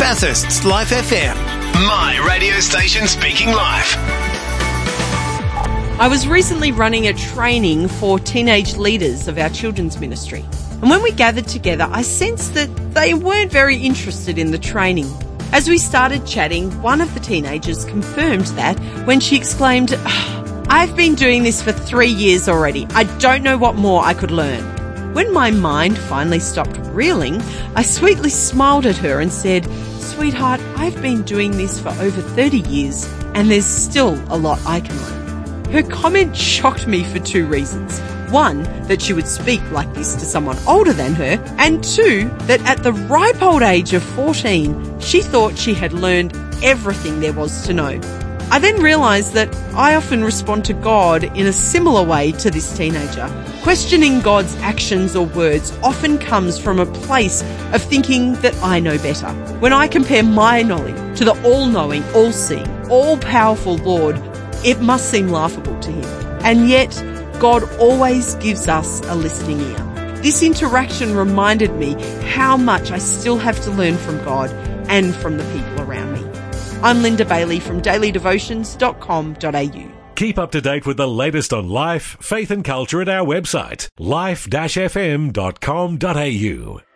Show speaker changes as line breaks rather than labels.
Bathurst's Life FM. My radio station speaking life.
I was recently running a training for teenage leaders of our children's ministry. And when we gathered together, I sensed that they weren't very interested in the training. As we started chatting, one of the teenagers confirmed that when she exclaimed, "I've been doing this for 3 years already. I don't know what more I could learn." When my mind finally stopped reeling, I sweetly smiled at her and said, "Sweetheart, I've been doing this for over 30 years and there's still a lot I can learn." Her comment shocked me for 2 reasons. 1, that she would speak like this to someone older than her, and 2, that at the ripe old age of 14, she thought she had learned everything there was to know. I then realised that I often respond to God in a similar way to this teenager. Questioning God's actions or words often comes from a place of thinking that I know better. When I compare my knowledge to the all-knowing, all-seeing, all-powerful Lord, it must seem laughable to him. And yet, God always gives us a listening ear. This interaction reminded me how much I still have to learn from God and from the people around me. I'm Linda Bailey from dailydevotions.com.au.
Keep up to date with the latest on life, faith and culture at our website, life-fm.com.au.